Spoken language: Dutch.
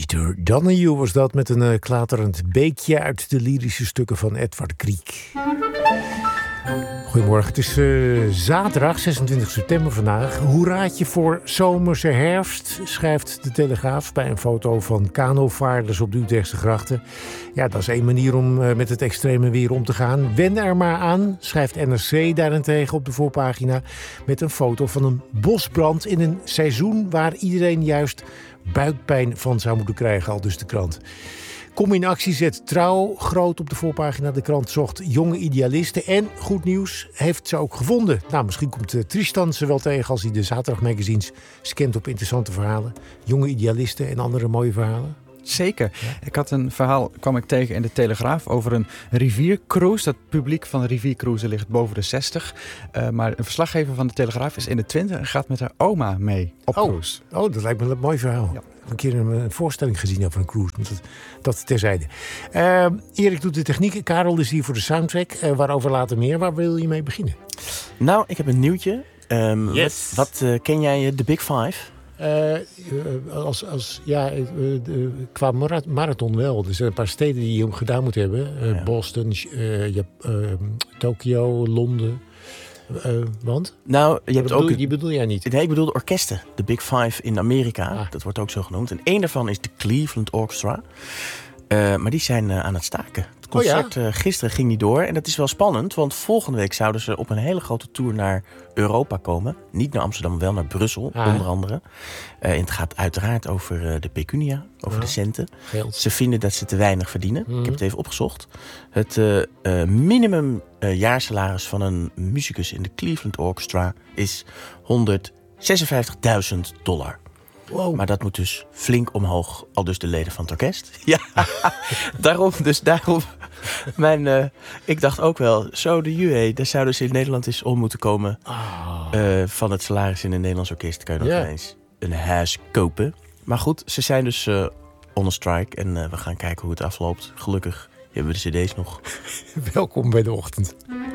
Peter Donahue was dat met een klaterend beekje uit de lyrische stukken van Edward Grieg. Goedemorgen, het is zaterdag 26 september vandaag. Hoeraatje voor zomerse herfst, schrijft de Telegraaf bij een foto van kanovaarders op de Utrechtse grachten. Ja, dat is één manier om met het extreme weer om te gaan. Wen er maar aan, schrijft NRC daarentegen op de voorpagina, met een foto van een bosbrand in een seizoen waar iedereen juist buikpijn van zou moeten krijgen, al dus de krant. Kom in actie zet Trouw groot op de voorpagina. De krant zocht jonge idealisten. En goed nieuws, heeft ze ook gevonden. Nou, misschien komt Tristan ze wel tegen als hij de zaterdagmagazines scant op interessante verhalen. Jonge idealisten en andere mooie verhalen. Zeker. Ja. Ik had een verhaal, kwam ik tegen in de Telegraaf, over een riviercruise. Dat publiek van riviercruisen ligt boven de 60. Maar een verslaggever van de Telegraaf is in de 20 en gaat met haar oma mee op cruise. Oh, dat lijkt me een mooi verhaal. Ja. Een keer een voorstelling gezien over een cruise. Dat terzijde. Erik doet de techniek. Karel is hier voor de soundtrack. Waarover later meer. Waar wil je mee beginnen? Nou, ik heb een nieuwtje. Yes. Wat ken jij de Big Five? Qua marathon wel. Er zijn een paar steden die je hem gedaan moet hebben. Boston, Tokio, Londen. Want? Nou, Die bedoel jij niet? Nee, ik bedoel de orkesten. De Big Five in Amerika. Dat wordt ook zo genoemd. En één daarvan is de Cleveland Orchestra. Maar die zijn aan het staken. Het concert gisteren ging niet door. En dat is wel spannend. Want volgende week zouden ze op een hele grote tour naar Europa komen. Niet naar Amsterdam, maar wel naar Brussel, onder andere. En het gaat uiteraard over de pecunia, over de centen. Geld. Ze vinden dat ze te weinig verdienen. Ik heb het even opgezocht. Het minimum jaarsalaris van een muzikus in de Cleveland Orchestra is $156.000. Wow. Maar dat moet dus flink omhoog, al dus de leden van het orkest. Ja, daarom. Ik dacht ook wel, zo de UE, daar zouden ze in Nederland eens om moeten komen. Van het salaris in een Nederlands orkest kan je nog eens een huis kopen. Maar goed, ze zijn dus on a strike en we gaan kijken hoe het afloopt. Gelukkig hebben we de cd's nog. Welkom bij de ochtend.